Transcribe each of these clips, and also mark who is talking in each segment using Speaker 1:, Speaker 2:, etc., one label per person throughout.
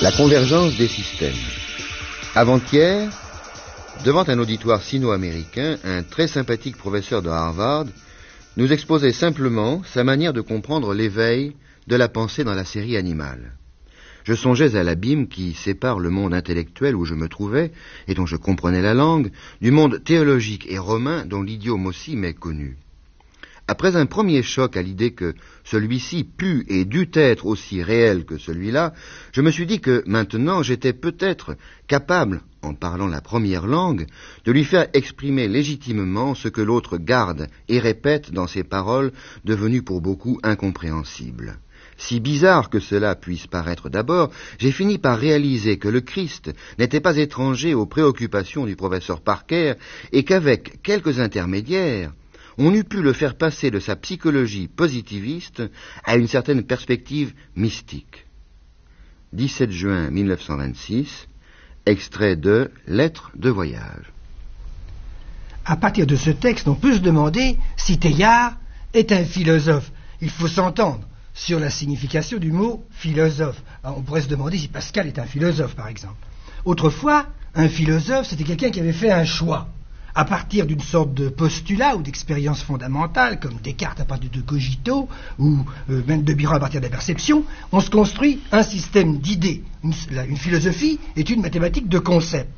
Speaker 1: La convergence des systèmes. Avant-hier, devant un auditoire sino-américain, un très sympathique professeur de Harvard nous exposait simplement sa manière de comprendre l'éveil de la pensée dans la série animale. Je songeais à l'abîme qui sépare le monde intellectuel où je me trouvais et dont je comprenais la langue, du monde théologique et romain dont l'idiome aussi m'est connu. Après un premier choc à l'idée que celui-ci put et dut être aussi réel que celui-là, je me suis dit que maintenant j'étais peut-être capable, en parlant la première langue, de lui faire exprimer légitimement ce que l'autre garde et répète dans ses paroles devenues pour beaucoup incompréhensibles. Si bizarre que cela puisse paraître d'abord, j'ai fini par réaliser que le Christ n'était pas étranger aux préoccupations du professeur Parker et qu'avec quelques intermédiaires, on eût pu le faire passer de sa psychologie positiviste à une certaine perspective mystique. 17 juin 1926, extrait de Lettres de voyage.
Speaker 2: À partir de ce texte, on peut se demander si Teilhard est un philosophe. Il faut s'entendre sur la signification du mot philosophe. Alors, on pourrait se demander si Pascal est un philosophe, par exemple. Autrefois, un philosophe, c'était quelqu'un qui avait fait un choix. À partir d'une sorte de postulat ou d'expérience fondamentale, comme Descartes à partir de cogito, ou même de Byron à partir de la perception, on se construit un système d'idées. Une philosophie est une mathématique de concepts.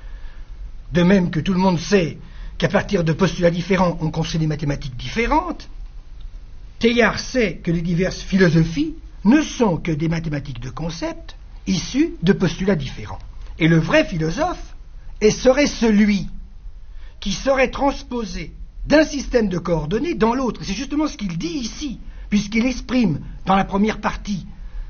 Speaker 2: De même que tout le monde sait qu'à partir de postulats différents, on construit des mathématiques différentes, Teilhard sait que les diverses philosophies ne sont que des mathématiques de concepts issues de postulats différents. Et le vrai philosophe serait celui qui saurait transposer d'un système de coordonnées dans l'autre. C'est justement ce qu'il dit ici, puisqu'il exprime dans la première partie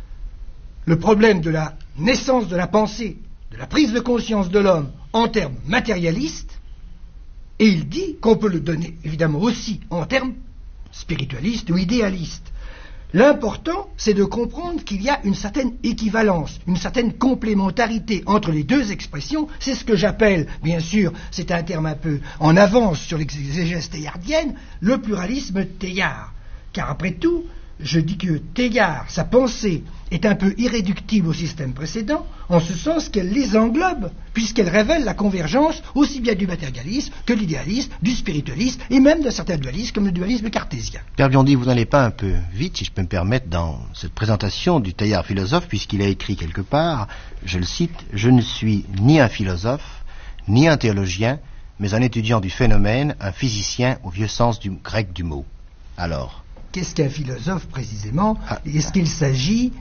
Speaker 2: le problème de la naissance de la pensée, de la prise de conscience de l'homme en termes matérialistes, et il dit qu'on peut le donner évidemment aussi en termes spiritualistes ou idéalistes. L'important, c'est de comprendre qu'il y a une certaine équivalence, une certaine complémentarité entre les deux expressions. C'est ce que j'appelle, bien sûr, c'est un terme un peu en avance sur l'exégèse teilhardienne, le pluralisme Teilhard. Car après tout, je dis que Teilhard, sa pensée, est un peu irréductible au système précédent, en ce sens qu'elle les englobe, puisqu'elle révèle la convergence aussi bien du matérialisme que de l'idéalisme, du spiritualisme, et même d'un certain dualisme comme le dualisme cartésien.
Speaker 3: Père Biondi, vous n'allez pas un peu vite, si je peux me permettre, dans cette présentation du Teilhard philosophe, puisqu'il a écrit quelque part, je le cite, « Je ne suis ni un philosophe, ni un théologien, mais un étudiant du phénomène, un physicien au vieux sens du grec du mot. » Alors,
Speaker 2: qu'est-ce qu'un philosophe précisément? Est-ce qu'il s'agit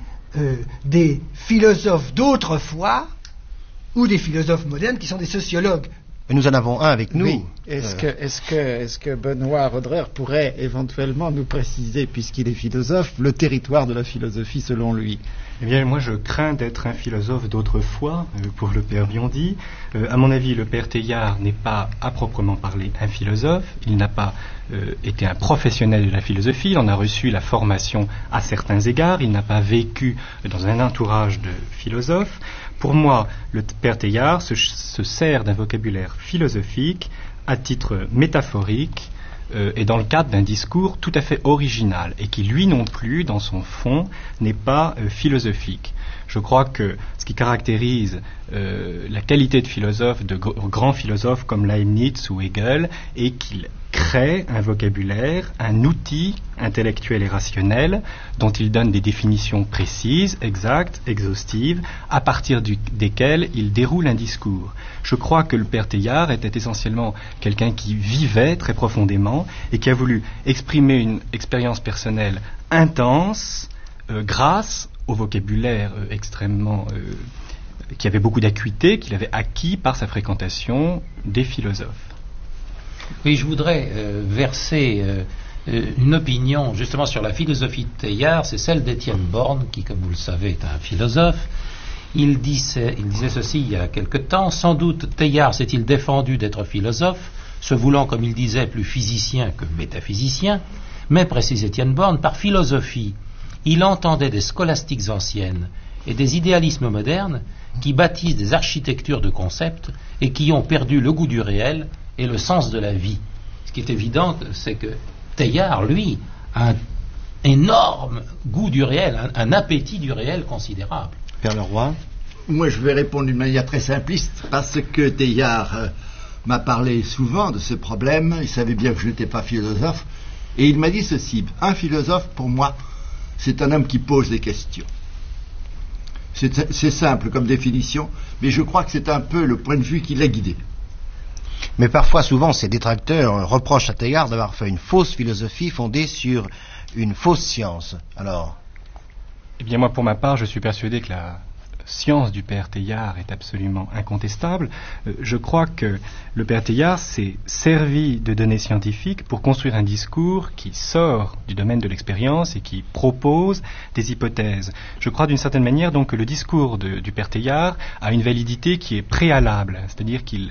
Speaker 2: des philosophes d'autrefois ou des philosophes modernes qui sont des sociologues?
Speaker 3: Mais nous en avons un avec nous.
Speaker 4: Oui. Est-ce que Benoît Roederer pourrait éventuellement nous préciser, puisqu'il est philosophe, le territoire de la philosophie selon lui?
Speaker 5: Eh bien, moi, je crains d'être un philosophe d'autrefois, pour le père Biondi. À mon avis, le père Teilhard n'est pas, à proprement parler, un philosophe. Il n'a pas été un professionnel de la philosophie. Il en a reçu la formation à certains égards. Il n'a pas vécu dans un entourage de philosophes. Pour moi, le père Teilhard se sert d'un vocabulaire philosophique à titre métaphorique et dans le cadre d'un discours tout à fait original et qui, lui non plus, dans son fond, n'est pas philosophique. Je crois que ce qui caractérise la qualité de philosophe de grands philosophes comme Leibniz ou Hegel est qu'il crée un vocabulaire, un outil intellectuel et rationnel dont il donne des définitions précises, exactes, exhaustives, à partir desquelles il déroule un discours. Je crois que le père Teilhard était essentiellement quelqu'un qui vivait très profondément et qui a voulu exprimer une expérience personnelle intense grâce au vocabulaire extrêmement qui avait beaucoup d'acuité, qu'il avait acquis par sa fréquentation des philosophes.
Speaker 6: Oui, je voudrais verser une opinion justement sur la philosophie de Teilhard, c'est celle d'Étienne Borne, qui, comme vous le savez, est un philosophe. Il disait ceci il y a quelque temps: sans doute Teilhard s'est-il défendu d'être philosophe, se voulant, comme il disait, plus physicien que métaphysicien, mais, précise Étienne Borne, par philosophie, il entendait des scolastiques anciennes et des idéalismes modernes qui bâtissent des architectures de concepts et qui ont perdu le goût du réel et le sens de la vie. Ce qui est évident, c'est que Teilhard, lui, a un énorme goût du réel, un appétit du réel considérable.
Speaker 3: Père Leroy.
Speaker 7: moi je vais répondre d'une manière très simpliste, parce que Teilhard m'a parlé souvent de ce problème, il savait bien que je n'étais pas philosophe, et il m'a dit ceci: un philosophe, pour moi, c'est un homme qui pose des questions. C'est simple comme définition, mais je crois que c'est un peu le point de vue qui l'a guidé.
Speaker 3: Mais parfois, souvent, ces détracteurs reprochent à Teilhard d'avoir fait une fausse philosophie fondée sur une fausse science. Alors...
Speaker 5: Eh bien, moi, pour ma part, je suis persuadé que la science du père Teilhard est absolument incontestable. Je crois que le père Teilhard s'est servi de données scientifiques pour construire un discours qui sort du domaine de l'expérience et qui propose des hypothèses. Je crois d'une certaine manière donc que le discours du père Teilhard a une validité qui est préalable, c'est-à-dire qu'il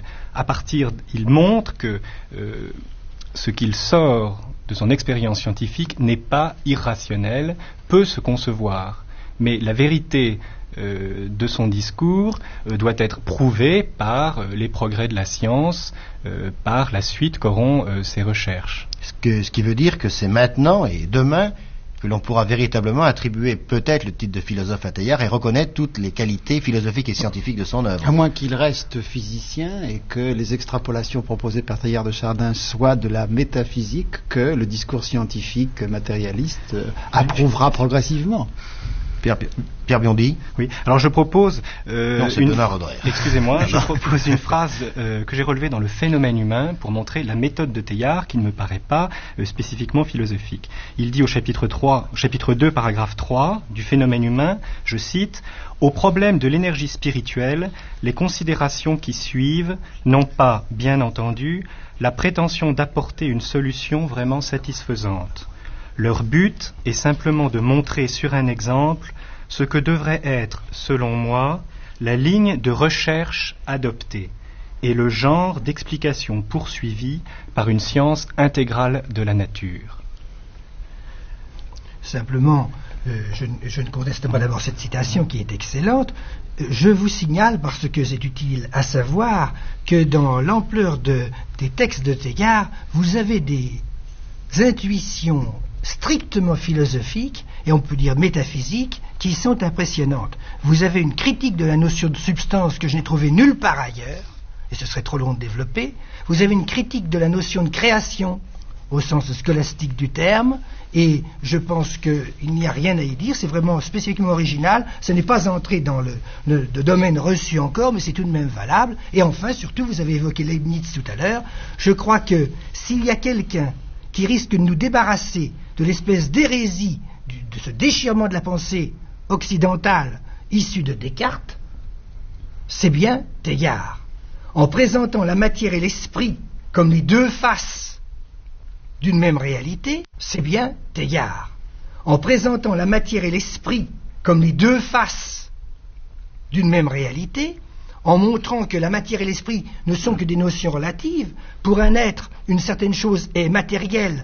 Speaker 5: montre que ce qu'il sort de son expérience scientifique n'est pas irrationnel, peut se concevoir. Mais la vérité de son discours doit être prouvée par les progrès de la science, par la suite qu'auront ses recherches.
Speaker 3: Ce qui veut dire que c'est maintenant et demain que l'on pourra véritablement attribuer peut-être le titre de philosophe à Teilhard et reconnaître toutes les qualités philosophiques et scientifiques de son œuvre.
Speaker 4: À moins qu'il reste physicien et que les extrapolations proposées par Teilhard de Chardin soient de la métaphysique que le discours scientifique matérialiste approuvera progressivement.
Speaker 3: Pierre Biondi.
Speaker 5: Oui. Alors je propose
Speaker 3: Excusez-moi,
Speaker 5: je propose une phrase que j'ai relevée dans Le Phénomène humain pour montrer la méthode de Teilhard qui ne me paraît pas spécifiquement philosophique. Il dit au chapitre 2, paragraphe 3 du Phénomène humain, je cite: au problème de l'énergie spirituelle, les considérations qui suivent n'ont pas, bien entendu, la prétention d'apporter une solution vraiment satisfaisante. Leur but est simplement de montrer sur un exemple ce que devrait être, selon moi, la ligne de recherche adoptée et le genre d'explication poursuivi par une science intégrale de la nature.
Speaker 2: Simplement, je ne conteste pas d'abord cette citation qui est excellente. Je vous signale, parce que c'est utile à savoir, que dans l'ampleur des textes de Teilhard, vous avez des intuitions strictement philosophiques, et on peut dire métaphysiques, qui sont impressionnantes. Vous avez une critique de la notion de substance que je n'ai trouvée nulle part ailleurs, et ce serait trop long de développer. Vous avez une critique de la notion de création, au sens scolastique du terme, et je pense qu'il n'y a rien à y dire, c'est vraiment spécifiquement original, ce n'est pas entré dans le domaine reçu encore, mais c'est tout de même valable. Et enfin, surtout, vous avez évoqué Leibniz tout à l'heure, je crois que s'il y a quelqu'un qui risque de nous débarrasser de l'espèce d'hérésie, de ce déchirement de la pensée occidentale issue de Descartes, c'est bien Teilhard. En présentant la matière et l'esprit comme les deux faces d'une même réalité, c'est bien Teilhard. En présentant la matière et l'esprit comme les deux faces d'une même réalité, en montrant que la matière et l'esprit ne sont que des notions relatives, pour un être, une certaine chose est matérielle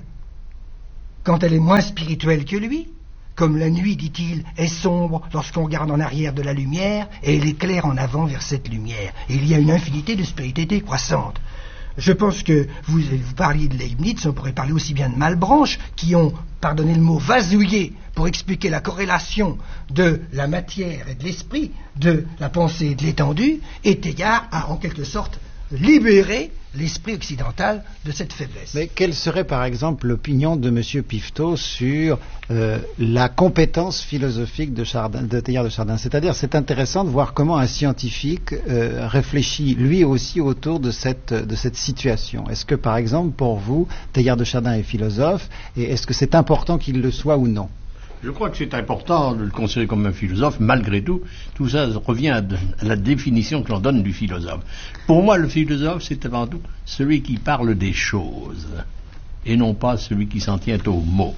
Speaker 2: quand elle est moins spirituelle que lui, comme la nuit, dit-il, est sombre lorsqu'on regarde en arrière de la lumière, et elle éclaire en avant vers cette lumière. Et il y a une infinité de spiritualité croissante. Je pense que vous parliez de Leibniz, on pourrait parler aussi bien de Malebranche, qui ont, pardonnez le mot, vasouillé pour expliquer la corrélation de la matière et de l'esprit, de la pensée et de l'étendue, et Teilhard a en quelque sorte libéré l'esprit occidental de cette faiblesse.
Speaker 4: Mais quelle serait par exemple l'opinion de M. Pifteau sur la compétence philosophique de Teilhard de Chardin? C'est-à-dire, c'est intéressant de voir comment un scientifique réfléchit lui aussi autour de cette situation. Est-ce que par exemple, pour vous, Teilhard de Chardin est philosophe, et est-ce que c'est important qu'il le soit ou non?
Speaker 8: Je crois que c'est important de le considérer comme un philosophe, malgré tout. Tout ça revient à la définition que l'on donne du philosophe. Pour moi, le philosophe, c'est avant tout celui qui parle des choses, et non pas celui qui s'en tient aux mots.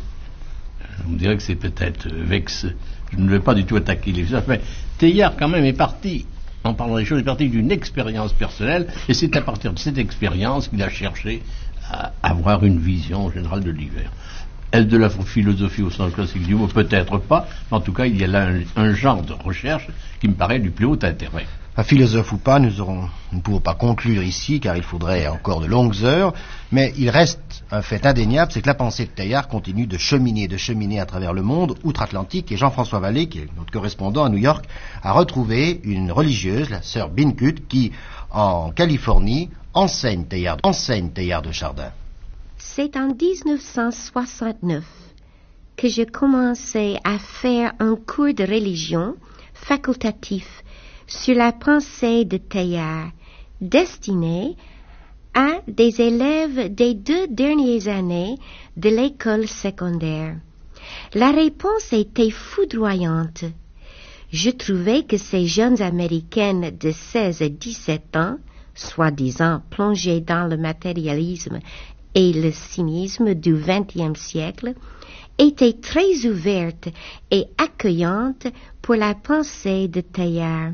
Speaker 8: Je me dirais que c'est peut-être vexe. Je ne vais pas du tout attaquer les philosophes, mais Teilhard, quand même, est parti, en parlant des choses, est parti d'une expérience personnelle, et c'est à partir de cette expérience qu'il a cherché à avoir une vision générale de l'univers. Est-ce de la philosophie au sens classique du mot? Peut-être pas, mais en tout cas, il y a là un genre de recherche qui me paraît du plus haut intérêt.
Speaker 3: Un philosophe ou pas, nous ne pouvons pas conclure ici, car il faudrait encore de longues heures, mais il reste un fait indéniable, c'est que la pensée de Teilhard continue de cheminer à travers le monde, outre-Atlantique, et Jean-François Vallée, qui est notre correspondant à New York, a retrouvé une religieuse, la sœur Bincut, qui, en Californie, enseigne Teilhard de Chardin.
Speaker 9: C'est en 1969 que j'ai commencé à faire un cours de religion facultatif sur la pensée de Teilhard, destiné à des élèves des 2 dernières années de l'école secondaire. La réponse était foudroyante. Je trouvais que ces jeunes Américaines de 16 et 17 ans, soi-disant plongées dans le matérialisme et le cynisme du XXe siècle, étaient très ouvertes et accueillantes pour la pensée de Teilhard.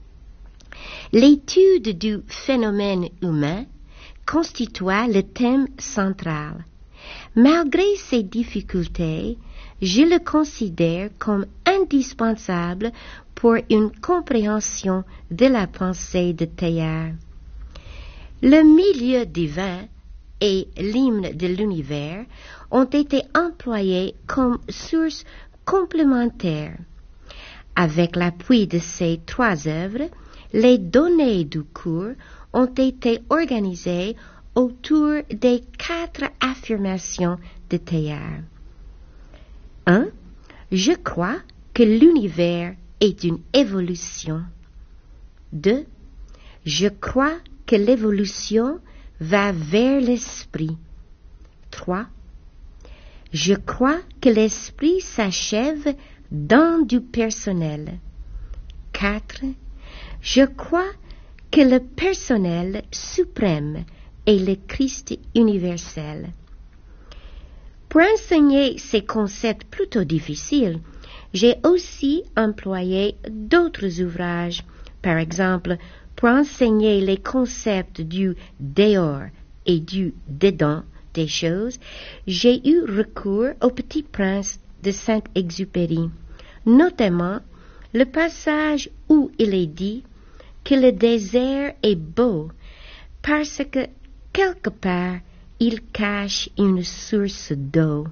Speaker 9: L'étude du phénomène humain constitua le thème central. Malgré ces difficultés, je le considère comme indispensable pour une compréhension de la pensée de Teilhard. Le milieu divin et l'hymne de l'univers ont été employés comme sources complémentaires. Avec l'appui de ces 3 œuvres, les données du cours ont été organisées autour des 4 affirmations de Teilhard. 1. Je crois que l'univers est une évolution. 2. Je crois que l'évolution va vers l'esprit. 3. Je crois que l'esprit s'achève dans du personnel. 4. Je crois que le personnel suprême est le Christ universel. Pour enseigner ces concepts plutôt difficiles, j'ai aussi employé d'autres ouvrages. Par exemple, pour enseigner les concepts du dehors et du dedans des choses, j'ai eu recours au Petit Prince de Saint-Exupéry, notamment le passage où il est dit que le désert est beau parce que quelque part il cache une source d'eau.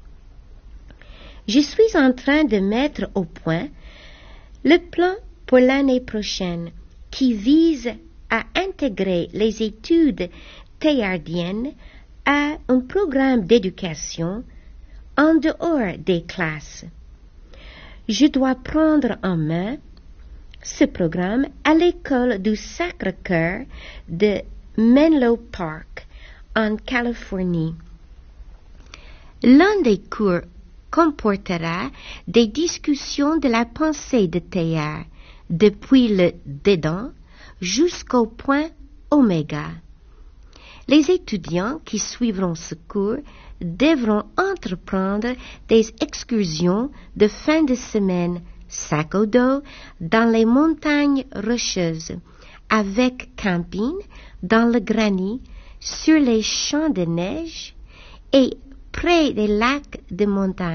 Speaker 9: Je suis en train de mettre au point le plan pour l'année prochaine qui vise à intégrer les études teilhardiennes à un programme d'éducation en dehors des classes. Je dois prendre en main ce programme à l'école du Sacré-Cœur de Menlo Park, en Californie. L'un des cours comportera des discussions de la pensée de Teilhard, depuis le dedans jusqu'au point oméga. Les étudiants qui suivront ce cours devront entreprendre des excursions de fin de semaine sac au dos dans les montagnes rocheuses, avec camping dans le granit, sur les champs de neige et près des lacs de montagne.